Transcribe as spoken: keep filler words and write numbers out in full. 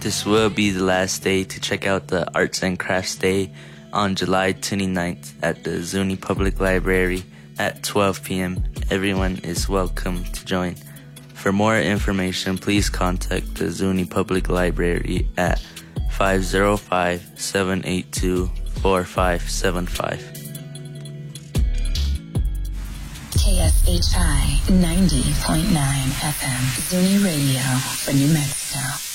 This will be the last day to check out the Arts and Crafts Day on July twenty-ninth at the Zuni Public Library at twelve p.m. Everyone is welcome to join. For more information, please contact the Zuni Public Library at five oh five, seven eight two, four five seven five. K S H I ninety point nine F M, Zuni Radio for New Mexico.